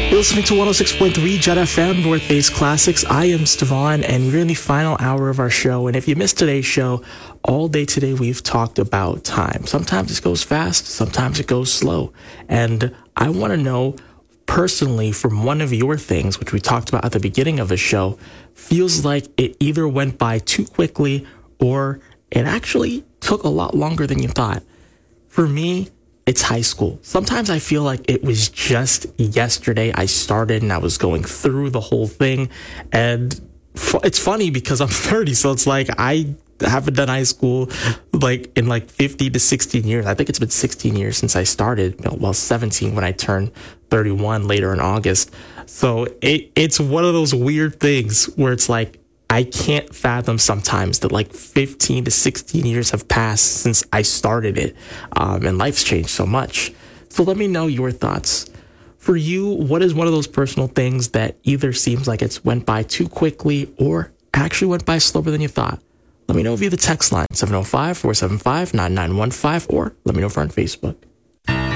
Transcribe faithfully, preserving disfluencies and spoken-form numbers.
You're listening to one oh six point three Jet F M, North Base Classics. I am Stevon, and we're in the final hour of our show. And if you missed today's show, all day today we've talked about time. Sometimes it goes fast, sometimes it goes slow. And I want to know personally from one of your things, which we talked about at the beginning of the show, feels like it either went by too quickly or it actually took a lot longer than you thought. For me, it's high school. Sometimes I feel like it was just yesterday I started and I was going through the whole thing. And it's funny because I'm thirty, so it's like I haven't done high school like in like fifty to sixteen years. I think it's been sixteen years since I started. Well, seventeen when I turned thirty-one later in August. So it it's one of those weird things where it's like I can't fathom sometimes that like fifteen to sixteen years have passed since I started it. Um, and life's changed so much. So let me know your thoughts. For you, what is one of those personal things that either seems like it's went by too quickly or actually went by slower than you thought? Let me know via the text line, seven oh five, four seven five, nine nine one five, or let me know over on Facebook.